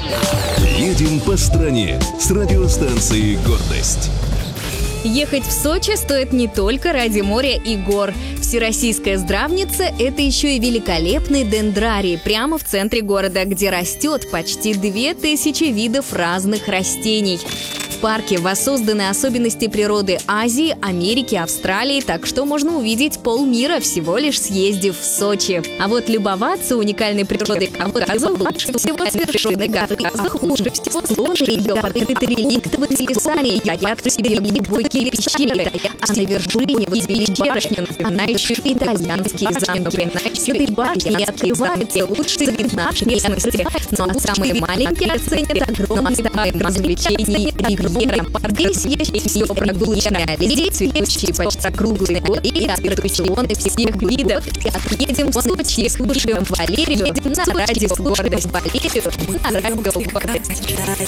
Едем по стране с радиостанцией «Гордость». Ехать в Сочи стоит не только ради моря и гор. Всероссийская здравница – это еще и великолепный дендрарий прямо в центре города, где растет почти 2000 видов разных растений. В парке воссозданы особенности природы Азии, Америки, Австралии, так что можно увидеть полмира, всего лишь съездив в Сочи. А вот любоваться уникальной природой Кавказа лучше всего с вершины горы. Хуже всего сложные горы. Это реликтовые писания, ярко себе глубокие пещеры. А на вершине возвели башню, она еще и итальянские замки. С этой башни открываются лучшие вид нашей местности. Ну а самые маленькие оценят огромные развлечения и здесь есть все прогулочное, здесь цветущие почти круглый год и аттракционы всех видов. Едем в Сочи, слушаем Валерию, едем на радио «Гордость». Валерию, на радио «Гордость».